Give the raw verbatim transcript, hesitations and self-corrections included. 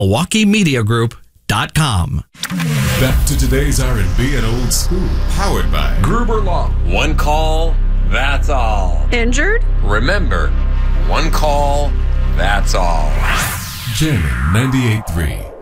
Milwaukee Media Group dot com. Back to today's R and B and old school, powered by Gruber Law. One call, that's all. Injured? Remember, one call, that's all. Jamming ninety-eight point three.